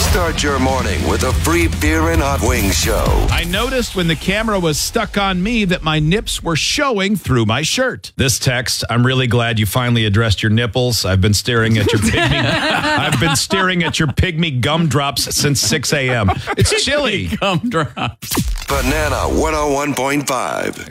Start your morning with a free beer and hot wings show. I noticed when the camera was stuck on me that my nips were showing through my shirt. This text, I'm really glad you finally addressed your nipples. I've been staring at your pygmy gumdrops since 6 a.m. It's chilly. Gumdrops. Banana 101.5.